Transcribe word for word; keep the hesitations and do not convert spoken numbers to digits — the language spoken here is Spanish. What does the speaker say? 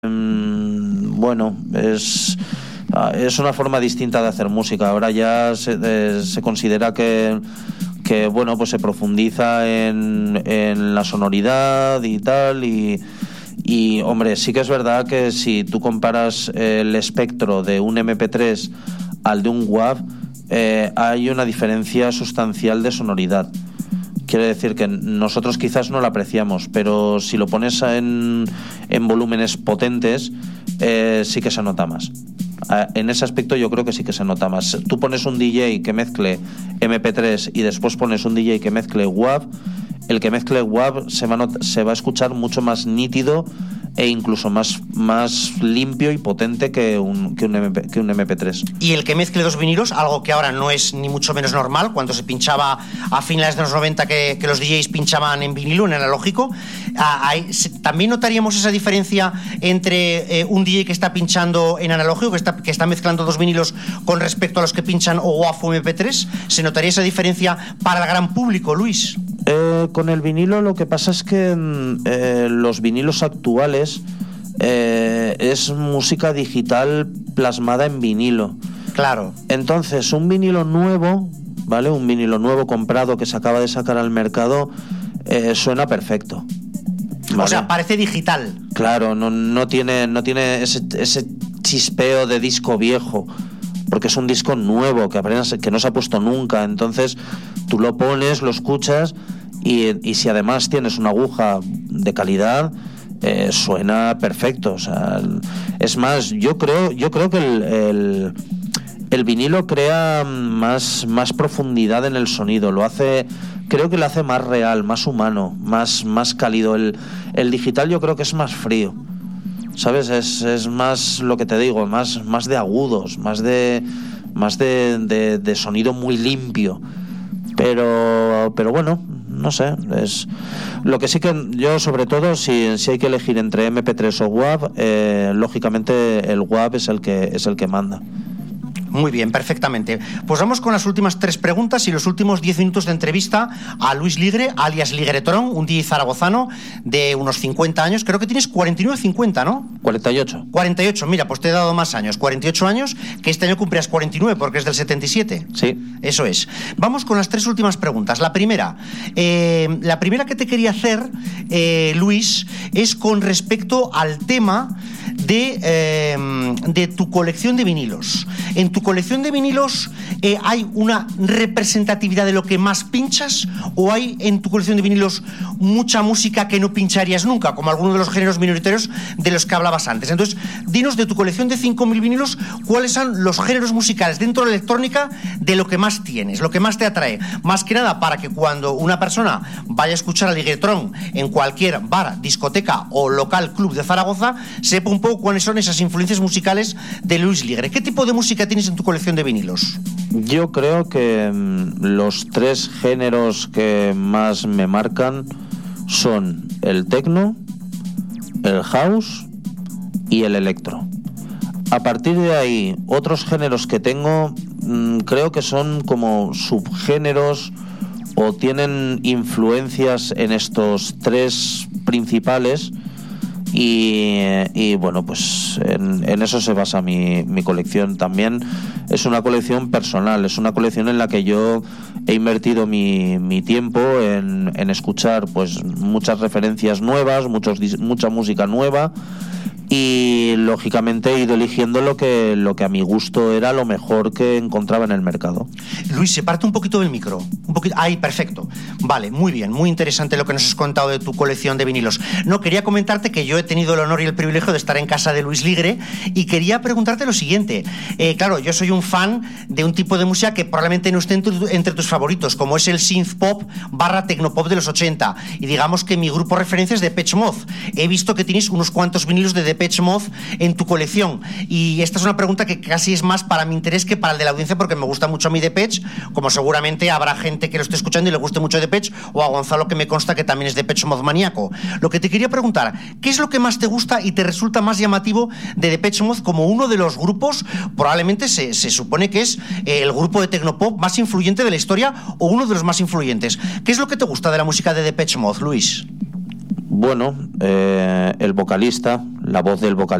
bueno, es, es una forma distinta de hacer música. Ahora ya se, eh, se considera que, que bueno, pues se profundiza en, en la sonoridad y tal, y, y hombre, sí que es verdad que si tú comparas el espectro de un eme pe tres al de un WAV, eh, hay una diferencia sustancial de sonoridad. Quiere decir que nosotros quizás no lo apreciamos, pero si lo pones en, en volúmenes potentes, eh, sí que se nota más. En ese aspecto yo creo que sí que se nota más. Tú pones un D J que mezcle eme pe tres y después pones un D J que mezcle WAV, el que mezcle WAV se va a, not- se va a escuchar mucho más nítido e incluso más, más limpio y potente que un, que, un eme pe, que un eme pe tres. Y el que mezcle dos vinilos, algo que ahora no es ni mucho menos normal, cuando se pinchaba a finales de los noventa que, que los D Js pinchaban en vinilo, en analógico, hay, se, también notaríamos esa diferencia entre eh, un D J que está pinchando en analógico, que está, que está mezclando dos vinilos con respecto a los que pinchan o WAV o eme pe tres. ¿Se notaría esa diferencia para el gran público, Luis? Eh, con el vinilo lo que pasa es que eh, los vinilos actuales eh, es música digital plasmada en vinilo. Claro. Entonces un vinilo nuevo, ¿vale? Un vinilo nuevo comprado que se acaba de sacar al mercado, eh, suena perfecto, ¿vale? O sea, parece digital. Claro, no, no tiene, no tiene ese, ese chispeo de disco viejo, porque es un disco nuevo que apenas, que no se ha puesto nunca. Entonces tú lo pones, lo escuchas y, y si además tienes una aguja de calidad, eh, suena perfecto. O sea, es más, yo creo, yo creo que el, el, el vinilo crea más, más profundidad en el sonido. Lo hace, creo que lo hace más real, más humano, más, más cálido. El, el digital yo creo que es más frío, ¿sabes? Es, es más lo que te digo, más, más de agudos, más de más de, de, de sonido muy limpio. Pero, pero bueno, no sé, es lo que sí que yo, sobre todo, si, si hay que elegir entre eme pe tres o WAV, eh, lógicamente el WAV es el que es el que manda. Muy bien, perfectamente. Pues vamos con las últimas tres preguntas y los últimos diez minutos de entrevista a Luis Ligre, alias Ligretron, un D J zaragozano de unos cincuenta años. Creo que tienes cuarenta y nueve, cincuenta, ¿no? cuarenta y ocho. cuarenta y ocho, mira, pues te he dado más años. cuarenta y ocho años, que este año cumplirás cuarenta y nueve porque es del setenta y siete. Sí. Eso es. Vamos con las tres últimas preguntas. La primera, eh, la primera que te quería hacer, eh, Luis, es con respecto al tema de, eh, de tu colección de vinilos. En tu colección de vinilos, eh, ¿hay una representatividad de lo que más pinchas o hay en tu colección de vinilos mucha música que no pincharías nunca, como algunos de los géneros minoritarios de los que hablabas antes? Entonces, dinos de tu colección de cinco mil vinilos, ¿cuáles son los géneros musicales dentro de la electrónica de lo que más tienes, lo que más te atrae? Más que nada para que cuando una persona vaya a escuchar a Ligretron en cualquier bar, discoteca o local club de Zaragoza, sepa un poco cuáles son esas influencias musicales de Luis Ligre. ¿Qué tipo de música tienes en tu colección de vinilos? Yo creo que mm, los tres géneros que más me marcan son el techno, el house y el electro. A partir de ahí, otros géneros que tengo, mmm, creo que son como subgéneros o tienen influencias en estos tres principales. Y, y bueno, pues en, en eso se basa mi, mi colección. También es una colección personal, es una colección en la que yo he invertido mi, mi tiempo en, en escuchar pues muchas referencias nuevas, muchos, mucha música nueva, y lógicamente he ido eligiendo lo que, lo que a mi gusto era lo mejor que encontraba en el mercado. Luis, se parte un poquito del micro. Un poquito. Ahí, perfecto. Vale, muy bien, muy interesante lo que nos has contado de tu colección de vinilos. No, quería comentarte que yo he tenido el honor y el privilegio de estar en casa de Luis Ligre y quería preguntarte lo siguiente. Eh, claro, yo soy un fan de un tipo de música que probablemente no esté entre, entre tus favoritos, como es el synth pop barra tecnopop de los ochenta. Y digamos que mi grupo de referencia es Depeche Mode. He visto que tienes unos cuantos vinilos de Depeche Mode en tu colección, y esta es una pregunta que casi es más para mi interés que para el de la audiencia, porque me gusta mucho a mí Depeche, como seguramente habrá gente que lo esté escuchando y le guste mucho Depeche, o a Gonzalo, que me consta que también es Depeche Mode maníaco. Lo que te quería preguntar, ¿qué es lo que más te gusta y te resulta más llamativo de Depeche Mode como uno de los grupos, probablemente se, se supone que es eh, el grupo de tecnopop más influyente de la historia o uno de los más influyentes? ¿Qué es lo que te gusta de la música de Depeche Mode, Luis? Bueno, eh, el vocalista, la voz del vocalista